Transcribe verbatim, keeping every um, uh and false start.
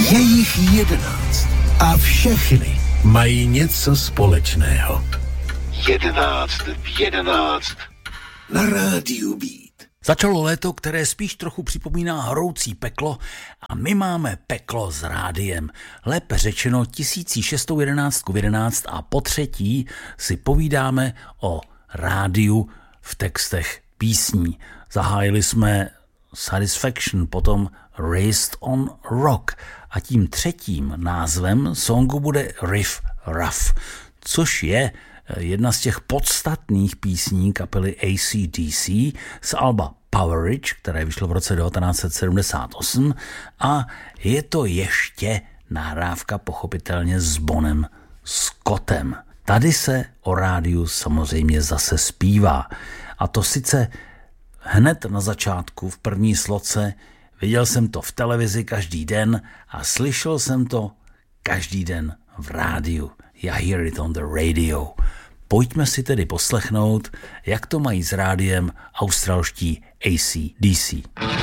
Je jich jedenáct a všechny mají něco společného. Jedenáct v jedenáct na rádiu Beat. Začalo léto, které spíš trochu připomíná hroucí peklo a my máme peklo s rádiem. Lépe řečeno tisíc šest set jedenáct v jedenáct a po třetí si povídáme o rádiu v textech písní. Zahájili jsme Satisfaction, potom Raised on Rock a tím třetím názvem songu bude Riff Raff, což je jedna z těch podstatných písní kapely A C D C z alba Powerage, které vyšlo v roce devatenáct set sedmdesát osm a je to ještě nahrávka pochopitelně s Bonem Scottem. Tady se o rádiu samozřejmě zase zpívá a to sice hned na začátku v první sloce. Viděl jsem to v televizi každý den a slyšel jsem to každý den v rádiu. I hear it on the radio. Pojďme si tedy poslechnout, jak to mají s rádiem australští A C D C.